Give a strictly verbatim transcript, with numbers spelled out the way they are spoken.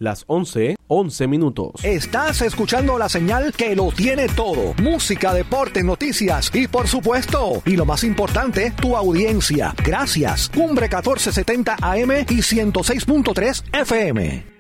las once, once minutos. Estás escuchando la señal que lo tiene todo. Música, deporte, noticias y por supuesto, y lo más importante, tu audiencia. Gracias. Cumbre catorce setenta A M y ciento seis punto tres F M.